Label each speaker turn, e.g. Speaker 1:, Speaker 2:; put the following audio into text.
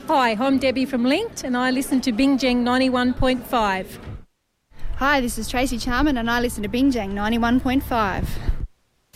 Speaker 1: Hi, I'm Debbie from Linked and I listen to Bingjang 91.5.
Speaker 2: Hi, this is Tracy Charman and I listen to Bingjang 91.5.